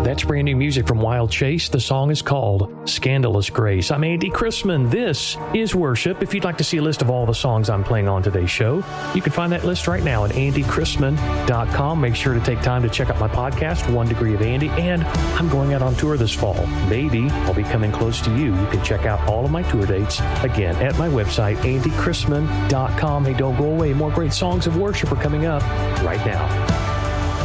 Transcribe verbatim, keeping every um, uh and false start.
That's brand new music from Wild Chase. The song is called Scandalous Grace. I'm Andy Chrisman. This is Worship. If you'd like to see a list of all the songs I'm playing on today's show, you can find that list right now at andy chrisman dot com. Make sure to take time to check out my podcast, One Degree of Andy, and I'm going out on tour this fall. Maybe I'll be coming close to you. You can check out all of my tour dates, again, at my website, andy chrisman dot com. Hey, don't go away. More great songs of worship are coming up right now.